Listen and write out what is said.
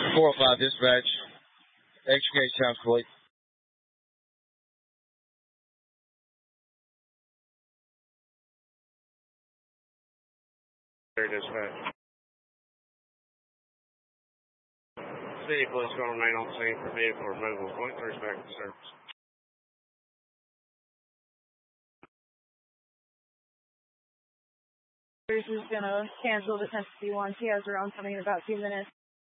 405 dispatch. Extra case sounds complete. Dispatch. Vehicle is going to remain on scene for vehicle removal. 23 is back in service. Is going to cancel the 1051. She has her own coming in about 2 minutes.